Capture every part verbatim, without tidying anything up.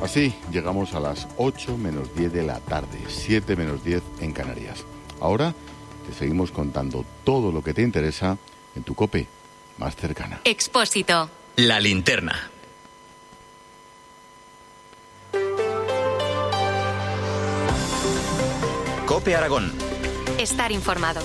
Así llegamos a las ocho menos diez de la tarde, siete menos diez en Canarias. Ahora te seguimos contando todo lo que te interesa en tu COPE más cercana. Expósito. La linterna. COPE Aragón. Estar informado.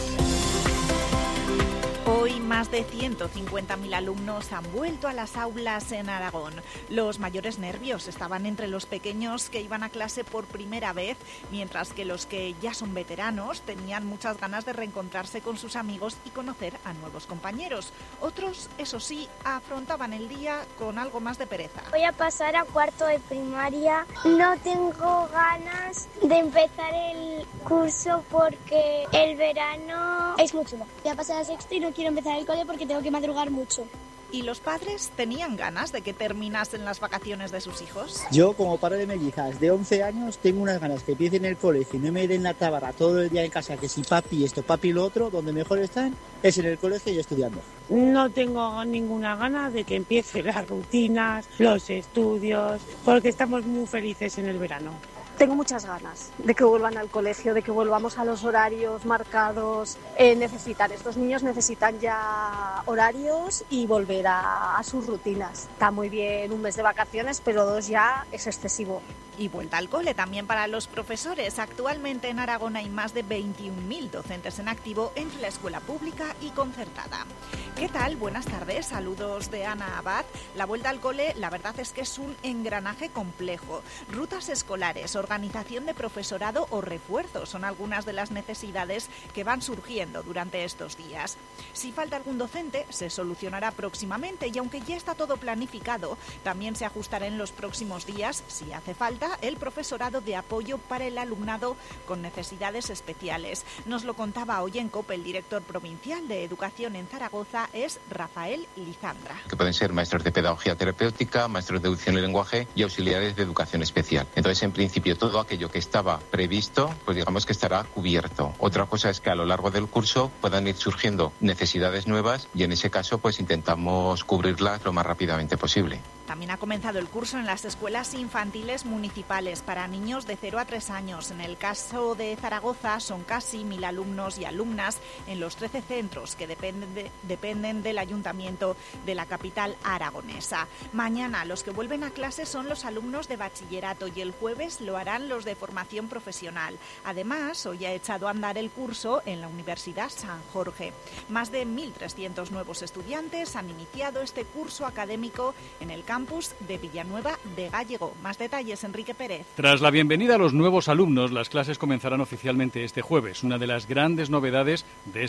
Hoy más de ciento cincuenta mil alumnos han vuelto a las aulas en Aragón. Los mayores nervios estaban entre los pequeños que iban a clase por primera vez, mientras que los que ya son veteranos tenían muchas ganas de reencontrarse con sus amigos y conocer a nuevos compañeros. Otros, eso sí, afrontaban el día con algo más de pereza. Voy a pasar a cuarto de primaria. No tengo ganas de empezar el curso porque el verano es muy chulo. Voy a pasar a sexto y no quiero empezar el cole porque tengo que madrugar mucho. ¿Y los padres tenían ganas de que terminasen las vacaciones de sus hijos? Yo, como padre de mellizas de once años, tengo unas ganas que empiecen el colegio y no me den la tabarra todo el día en casa, que si papi esto, papi lo otro, donde mejor están es en el colegio y estudiando. No tengo ninguna gana de que empiecen las rutinas, los estudios, porque estamos muy felices en el verano. Tengo muchas ganas de que vuelvan al colegio, de que volvamos a los horarios marcados. Eh, necesitan, estos niños necesitan ya horarios y volver a, a sus rutinas. Está muy bien un mes de vacaciones, pero dos ya es excesivo. Y vuelta al cole también para los profesores. Actualmente en Aragón hay más de veintiún mil docentes en activo entre la escuela pública y concertada. ¿Qué tal? Buenas tardes, saludos de Ana Abad. La vuelta al cole, la verdad es que es un engranaje complejo. Rutas escolares, organización de profesorado o refuerzo son algunas de las necesidades que van surgiendo durante estos días. Si falta algún docente, se solucionará próximamente y aunque ya está todo planificado, también se ajustará en los próximos días, si hace falta, el profesorado de apoyo para el alumnado con necesidades especiales. Nos lo contaba hoy en COPE el director provincial de Educación en Zaragoza, es Rafael Lizandra. Que pueden ser maestros de pedagogía terapéutica, maestros de educación y lenguaje y auxiliares de educación especial. Entonces, en principio, todo aquello que estaba previsto, pues digamos que estará cubierto. Otra cosa es que a lo largo del curso puedan ir surgiendo necesidades nuevas y en ese caso, pues intentamos cubrirlas lo más rápidamente posible. También ha comenzado el curso en las escuelas infantiles municipales para niños de cero a tres años. En el caso de Zaragoza son casi mil alumnos y alumnas en los trece centros que dependen, de, dependen del ayuntamiento de la capital aragonesa. Mañana los que vuelven a clase son los alumnos de bachillerato y el jueves lo harán los de formación profesional. Además, hoy ha echado a andar el curso en la Universidad San Jorge. Más de mil trescientos nuevos estudiantes han iniciado este curso académico en el campus de Villanueva de Gállego. Más detalles, Enrique Pérez. Tras la bienvenida a los nuevos alumnos, las clases comenzarán oficialmente este jueves. Una de las grandes novedades de este